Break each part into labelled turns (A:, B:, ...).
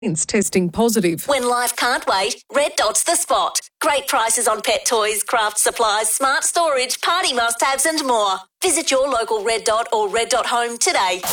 A: testing positive.
B: When life can't wait, Red Dot's the spot. Great prices on pet toys, craft supplies, smart storage, party must-haves and more. Visit your local Red Dot or Red Dot Home today.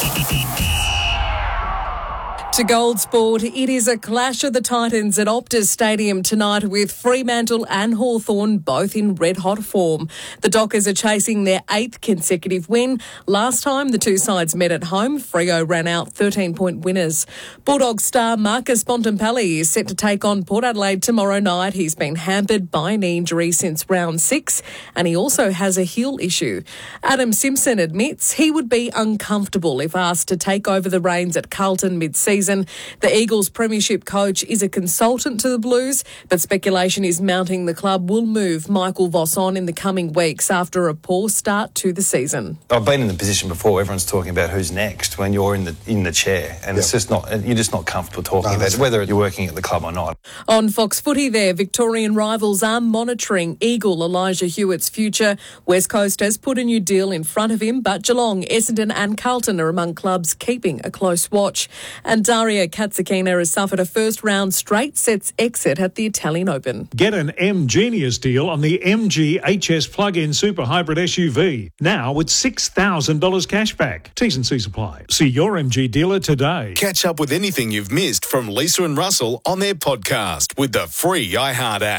A: To Gold Sport, it is a clash of the Titans at Optus Stadium tonight with Fremantle and Hawthorn both in red-hot form. The Dockers are chasing their 8th consecutive win. Last time the two sides met at home, Freo ran out 13-point winners. Bulldogs star Marcus Bontempelli is set to take on Port Adelaide tomorrow night. He's been hampered by an injury since round 6 and he also has a heel issue. Adam Simpson admits he would be uncomfortable if asked to take over the reins at Carlton mid-season. The Eagles premiership coach is a consultant to the Blues, but speculation is mounting the club will move Michael Voss on in the coming weeks after a poor start to the season.
C: I've been in the position before. Everyone's talking about who's next when you're in the chair, and it's just not. You're just not comfortable talking about it, whether you're working at the club or not.
A: On Fox Footy, their Victorian rivals are monitoring Eagle Elijah Hewitt's future. West Coast has put a new deal in front of him, but Geelong, Essendon and Carlton are among clubs keeping a close watch. And Daria Katsakina has suffered a first-round straight sets exit at the Italian Open.
D: Get an M-Genius deal on the MG HS plug-in super hybrid SUV. Now with $6,000 cashback. T's and C's apply. See your MG dealer today.
E: Catch up with anything you've missed from Lisa and Russell on their podcast with the free iHeart app.